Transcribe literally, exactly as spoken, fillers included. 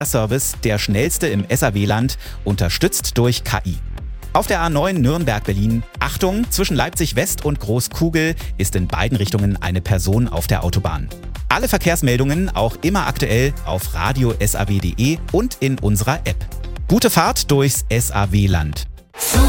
Service, der schnellste im S A W-Land, unterstützt durch K I. Auf der A neun Nürnberg-Berlin, Achtung, zwischen Leipzig West und Großkugel ist in beiden Richtungen eine Person auf der Autobahn. Alle Verkehrsmeldungen auch immer aktuell auf radio punkt s a w punkt d e und in unserer App. Gute Fahrt durchs S A W-Land.